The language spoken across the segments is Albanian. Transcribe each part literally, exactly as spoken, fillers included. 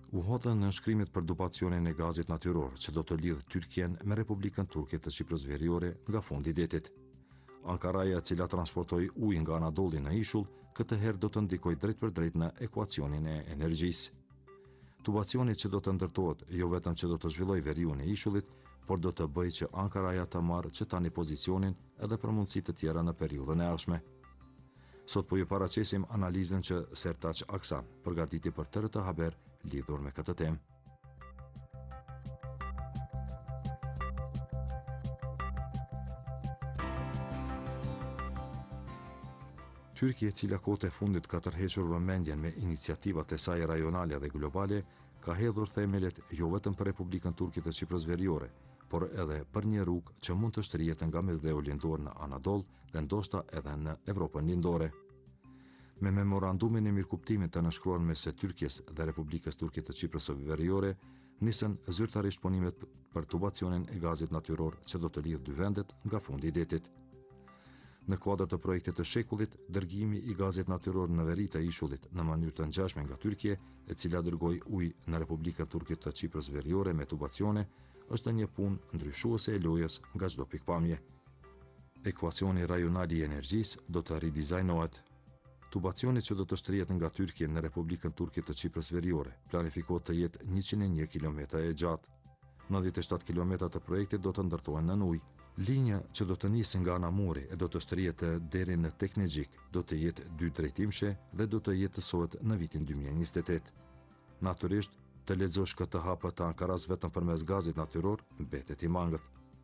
U hodhën në nënshkrimet për dupacionin e gazit natyror që do të lidhë Tyrkien me Republikën Turke të Çiprës Veriore nga fundi i detit. Ankaraja, e cila transportoi ujë nga Anadolli në ishull, këtë herë do të ndikojë drejt për drejt në ekuacionin e energjisë. Tubacioni që do të ndërtohet jo vetëm që do të zhvillojë veriun e ishullit, por do të bëjë që Ankaraja të marrë që tani pozicionin edhe për mundësi të tjera në periudhën e ardhshme. Sot po ju paraqesim analizën që Sertaç Aksan përgatiti për tërë të haber lidhur me këtë temë. Tyrkia, e cila kohët e fundit ka tërhequr vëmendjen me iniciativat e saj rajonale dhe globale, ka hedhur themelet jo vetëm për Republikën Turke të Çiprës Veriore, por edhe për një rrugë që mund të shtrihet nga Mesdheu lindor në Anadol dhe ndoshta edhe në Evropën lindore. Me memorandumin e mirëkuptimit të nënshkruar mes së Tyrkisë dhe Republikës Turke të Çiprës së Veriore, nisën zyrtarisht punimet për tubacionin e gazit natyror që do të lidhë dy vendet nga fundi i detit. Në kuadër të projektit të shekullit, dërgimi i gazit natyror në veri të ishullit në mënyrë të ngjashme nga Tyrkia, e cila dërgoi ujë në Republikën Turke të Çiprës Veriore me tubacione, është një punë ndryshuese e lojës nga çdo pikpamje. Ekuacioni rajonal i energjisë do të ridizajnohet. Tubacioni që do të shtrihet nga Tyrkia në Republikën Turke të Çiprës Veriore planifikohet të jetë njëqind e një kilometra e gjatë. nëntëdhjetë e shtatë kilometra të projektit do të ndërtohen nën ujë. Linja që do të nisë nga Anamuri e do të shtrihet deri në Teknexhik do të jetë dy drejtimshe dhe do të jetësohet në vitin dy mijë e njëzet e tetë. Natyrisht, të lexosh këtë hapë të Ankaras vetëm përmes gazit natyror mbetet i mangët.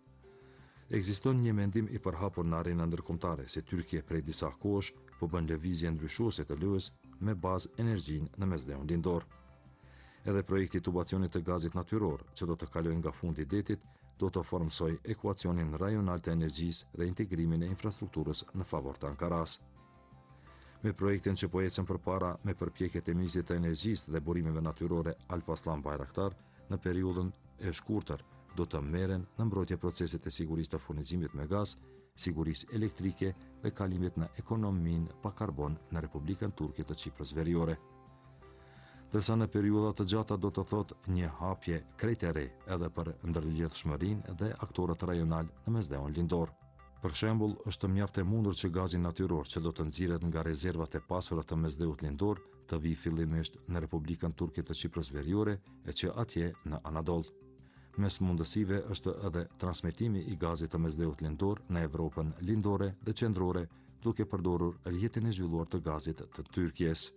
Ekziston një mendim i përhapur në arenën ndërkombëtare se Tyrkia prej disa kohësh po bën lëvizje ndryshuese të lojës me bazë energjinë në Mesdheun lindor. Edhe projekti i tubacionit të gazit natyror, që do të kalojë nga fundi i detit, do të formsoj ekuacionin rajonal të energjisë dhe integrimin e infrastrukturës në favor të Ankaras. Me projektin që po ecën përpara me përpjekjet e Ministrisë të Energjisë dhe burimeve natyrore Alpaslan Bayraktar në periudhën e shkurtër, do të merren në mbrojtje proceset e sigurisë të furnizimit me gaz, sigurisë elektrike dhe kalimit në ekonominë pa karbon në Republikën Turke të Çiprës Veriore. Dërsa në periudha të gjata do të thotë një hapje krejt e re edhe për ndërlidhshmërinë dhe aktorët rajonal në Mesdheun lindor. Për shembull, është mjaft e mundur që gazi natyror që do të nxirret nga rezervat e pasura të Mesdheut lindor të vijë fillimisht në Republikën Turke të Çiprës Veriore e që atje në Anadol. Mes mundësive është edhe transmetimi i gazit të Mesdheut lindor në Evropën lindore dhe qendrore, duke përdorur rrjetin e zhvilluar të gazit të Tyrkisë.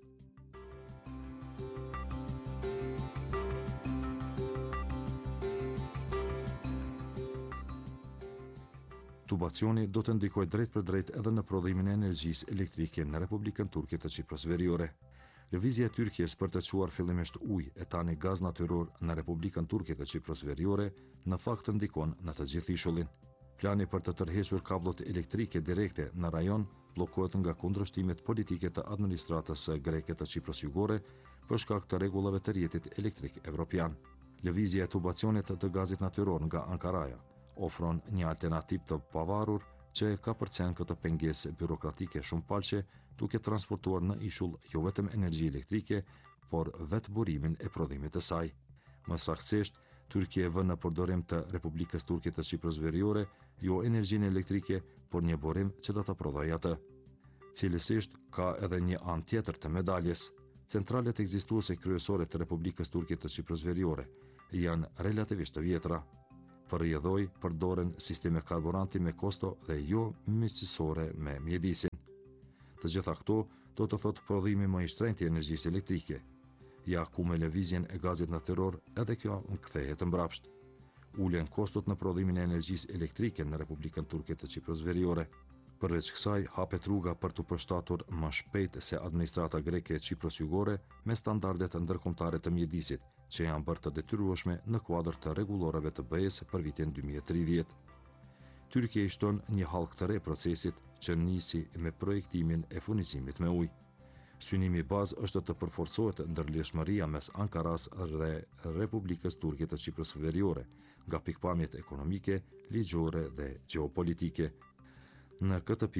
Tubacioni do të ndikojë drejt për drejt edhe në prodhimin e energjisë elektrike në Republikën Turke të Çiprës Veriore. Lëvizja e Tyrkisë për të çuar fillimisht ujë e tani gaz natyror në Republikën Turke të Çiprës Veriore në fakt ndikon në të gjithë ishullin. Plani për të tërhequr kabllot elektrike direkte në rajon bllokohet nga kundërshtimet politike të administratës greke të Çiprës Jugore për shkak të rregullave të rrjetit elektrik evropian. Lëvizja e tubacionit të gazit natyror nga Ankaraja ofron një alternativë të pavarur që ka përcen këtë pengesë birokratike shumë palqe, duke transportuar në ishull jo vetëm energji elektrike, por vetë burimin e prodhimit të saj. Më saktësisht, Tyrkia e vën në përdorim të Republikës Turke të Çiprës Veriore jo energjinë elektrike, por një burim që do të prodhojë atë. Cilësisht ka edhe një anë tjetër të medaljes. Centralet ekzistuese kryesore të Republikës Turke të Çiprës Veriore janë relativisht të vjetra. Për rrjedhoj përdoren sisteme karburanti me kosto dhe jo miqësore me mjedisin. Të gjitha këto do të thotë prodhimi më i shtrenjtë i energjisë elektrike. Ja ku me lëvizjen e gazit natyror edhe kjo kthehet mbrapsht. Ulen kostot në prodhimin e energjisë elektrike në Republikën Turke të Çiprës Veriore. Përveç kësaj, hapet rruga për të përshtatur më shpejt se administrata greke e Çiprës Jugore me standardet ndërkombëtare të mjedisit, që janë bërë të detyrueshme në kuadër të rregulloreve të B E-s për vitin dy mijë e tridhjetë. Tyrkia i shton një hallk të re procesit që nisi me projektimin e furnizimit me ujë. Synimi i bazë është të përforcohet ndërlidhshmëria mes Ankaras dhe Republikës Turke të Çiprës Veriore, nga pikpamjet ekonomike, ligjore dhe gjeopolitike. Në këtë pikë,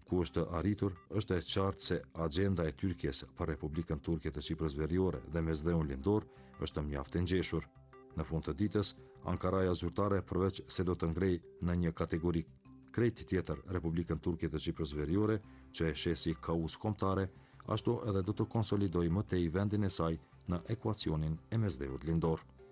ku është arritur, është e qartë se agenda e Tyrkisë për Republikën Turke të Çipërës Veriore dhe Mesdheun Lindor është mjaft e ngjeshur. Në fund të ditës, Ankaraja zyrtare përveç se do të ngrejë në një kategori krejt tjetër Republikën Turke të Çipërës Veriore, që e sheh si kauz kombëtare, ashtu edhe do të konsolidojë më tej vendin e saj në ekuacionin e Mesdheut Lindor.